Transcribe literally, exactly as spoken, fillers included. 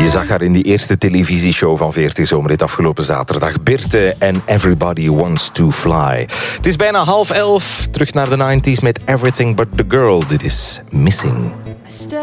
Je zag haar in die eerste televisieshow van V R T Zomerhit afgelopen zaterdag. Birte en Everybody Wants to Fly. Het is bijna half elf. Terug naar de negentig met Everything But The Girl. Dit is Missing.